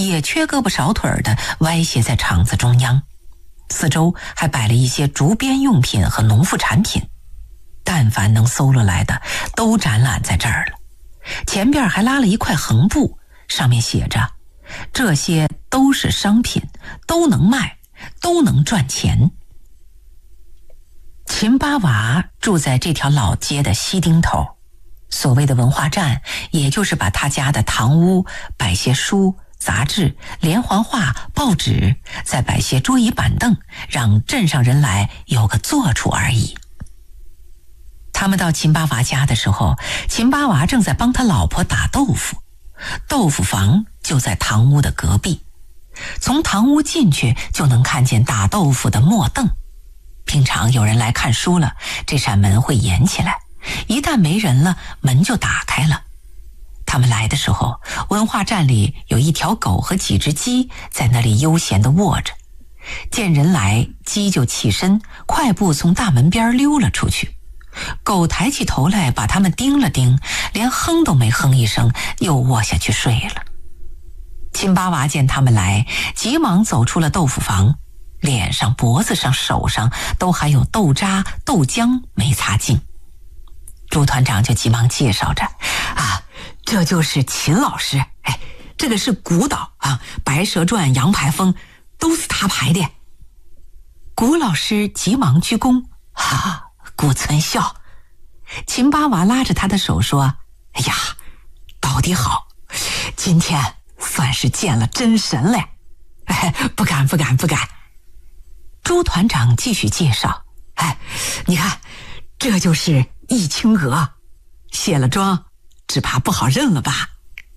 也缺胳膊少腿的歪斜在场子中央，四周还摆了一些竹编用品和农副产品，但凡能搜罗来的都展览在这儿了。前边还拉了一块横布，上面写着：这些都是商品，都能卖，都能赚钱。秦八娃住在这条老街的西丁头，所谓的文化站，也就是把他家的堂屋摆些书、杂志、连环画、报纸，再摆些桌椅板凳，让镇上人来有个坐处而已。他们到秦八娃家的时候，秦八娃正在帮他老婆打豆腐，豆腐房就在堂屋的隔壁，从堂屋进去就能看见打豆腐的磨凳。平常有人来看书了，这扇门会掩起来，一旦没人了，门就打开了。他们来的时候，文化站里有一条狗和几只鸡在那里悠闲地卧着，见人来，鸡就起身，快步从大门边溜了出去。狗抬起头来把他们盯了盯，连哼都没哼一声，又卧下去睡了。秦八娃见他们来，急忙走出了豆腐房，脸上、脖子上、手上都还有豆渣、豆浆没擦净。朱团长就急忙介绍着：这就是秦老师，这个是古岛啊，白蛇传、杨排风都是他排的。古老师急忙鞠躬：古存孝。秦八娃拉着他的手说：到底好，今天算是见了真神了。不敢。朱团长继续介绍：你看，这就是易青娥，卸了妆只怕不好认了吧？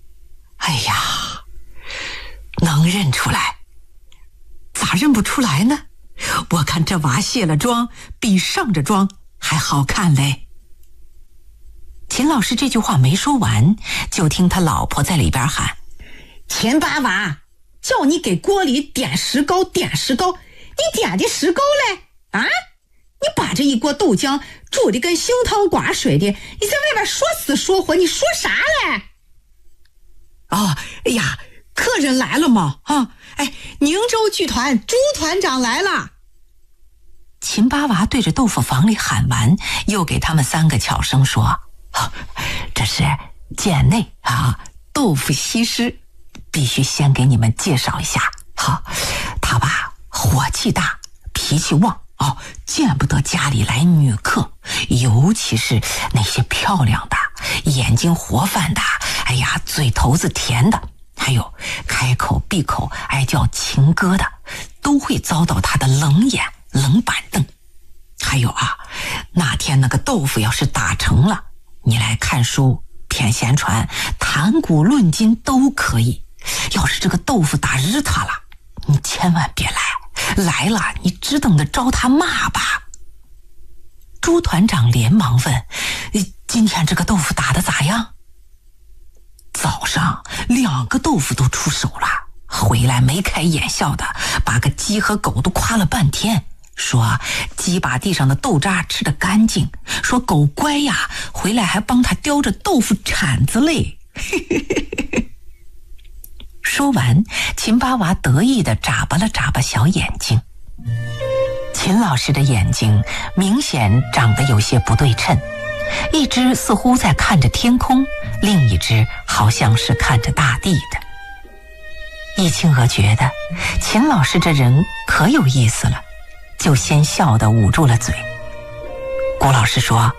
能认出来，咋认不出来呢？我看这娃卸了妆比上着妆还好看嘞。秦老师这句话没说完，就听他老婆在里边喊：秦八娃，叫你给锅里点石膏，你点的石膏嘞？你把这一锅豆浆煮的跟清汤寡水的，你在外边说死说活，你说啥嘞？客人来了吗？宁州剧团朱团长来了。秦八娃对着豆腐房里喊完，又给他们三个巧声说：这是贱内豆腐西施，必须先给你们介绍一下。他吧火气大，脾气旺，见不得家里来女客，尤其是那些漂亮的、眼睛活泛的，嘴头子甜的，还有开口闭口爱叫情歌的，都会遭到他的冷眼冷板凳。还有那天那个豆腐要是打成了，你来看书、谝闲传、谈古论今都可以。要是这个豆腐打日他了，你千万别来了你只等着招他骂吧。朱团长连忙问：今天这个豆腐打得咋样？早上2个豆腐都出手了，回来眉开眼笑的，把个鸡和狗都夸了半天，说鸡把地上的豆渣吃得干净，说狗乖呀，回来还帮他叼着豆腐铲子嘞。说完，秦八娃得意地眨巴了眨巴小眼睛。秦老师的眼睛明显长得有些不对称，一只似乎在看着天空，另一只好像是看着大地的。易青娥觉得秦老师这人可有意思了，就先笑得捂住了嘴。郭老师说：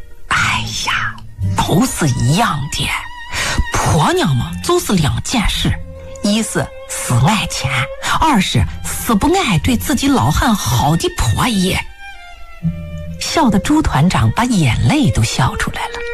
都是一样的，婆娘嘛就是2件事，一是死爱钱，二是死不爱对自己老汉好的婆爷。笑得朱团长把眼泪都笑出来了。